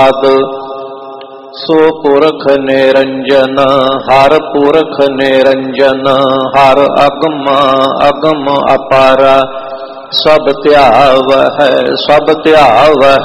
ਸੋ ਪੁਰਖ ਨਿਰੰਜਨ ਹਰ ਪੁਰਖ ਨਿਰੰਜਨ ਹਰ ਅਗਮ ਅਗਮ ਅਪਾਰਾ ਸਭ ਧਿਆਵ ਹੈ